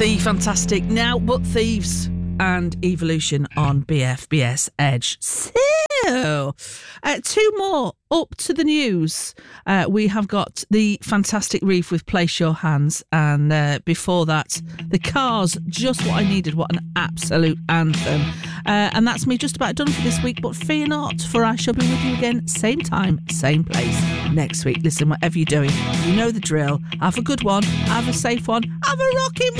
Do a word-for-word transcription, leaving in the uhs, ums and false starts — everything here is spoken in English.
The fantastic Now But Thieves and Evolution on B F B S Edge. So, uh, two more up to the news. Uh, we have got the fantastic Reef with Place Your Hands, and uh, before that, the Cars, Just What I Needed. What an absolute anthem. Uh, and that's me just about done for this week, but fear not, for I shall be with you again, same time, same place, next week. Listen, whatever you're doing, you know the drill. Have a good one, have a safe one, have a rocking